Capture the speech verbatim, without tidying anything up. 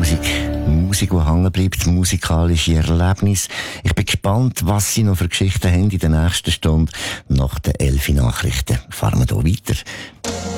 Musik. Musik, die hängen bleibt, musikalische Erlebnis. Ich bin gespannt, was Sie noch für Geschichten haben in der nächsten Stunde. Nach den elf Nachrichten fahren wir hier weiter.